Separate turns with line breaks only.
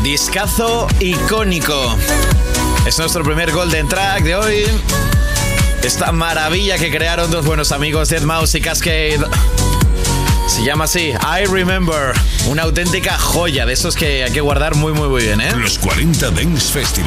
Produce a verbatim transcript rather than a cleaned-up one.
Discazo icónico. Es nuestro primer Golden Track de hoy. Esta maravilla que crearon dos buenos amigos, deadmau5 y Kaskade. Se llama así, I Remember. Una auténtica joya de esos que hay que guardar muy muy muy bien, ¿eh?
Los cuarenta Dance Festival.